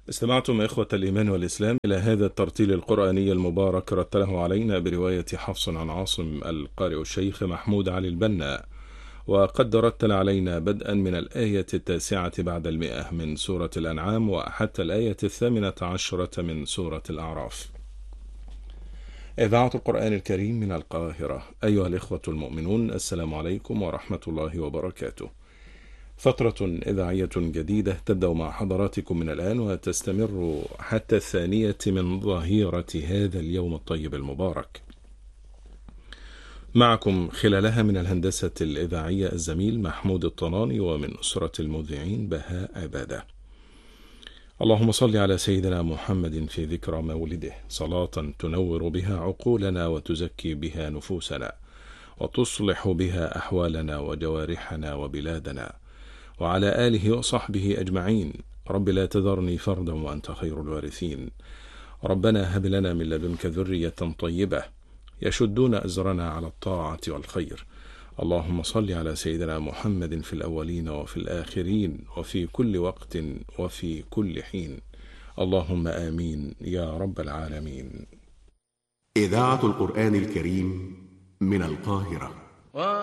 استمعتم إخوة الإيمان والإسلام إلى هذا الترتيل القرآني المبارك رتله علينا برواية حفص عن عاصم القارئ الشيخ محمود علي البنا، وقد رتل علينا بدءا من الآية 9 بعد 100 من سورة الأنعام وحتى الآية 18 من سورة الأعراف. إذاعة القرآن الكريم من القاهرة. أيها الإخوة المؤمنون، السلام عليكم ورحمة الله وبركاته. فترة إذاعية جديدة تبدأ مع حضراتكم من الآن وتستمر حتى 2 من ظهيرة هذا اليوم الطيب المبارك. معكم خلالها من الهندسة الإذاعية الزميل محمود الطناني، ومن أسرة المذيعين بهاء عبادة. اللهم صل على سيدنا محمد في ذكرى مولده صلاة تنور بها عقولنا وتزكي بها نفوسنا وتصلح بها أحوالنا وجوارحنا وبلادنا، وعلى آله وصحبه أجمعين. رب لا تذرني فردا وأنت خير الوارثين. ربنا هب لنا من لدنك ذرية طيبة يشدون أزرنا على الطاعة والخير. اللهم صل على سيدنا محمد في الأولين وفي الآخرين وفي كل وقت وفي كل حين. اللهم آمين يا رب العالمين. إذاعة القرآن الكريم من القاهرة.